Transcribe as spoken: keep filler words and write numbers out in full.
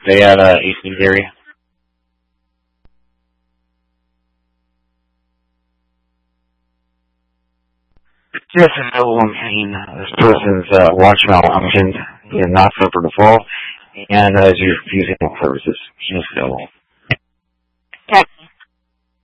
They had uh, Eastern Gary. Yes, no, I'm saying this person's uh, watch malfunctioned, you know, not suffered a fall, and uh, is refusing services. Just no.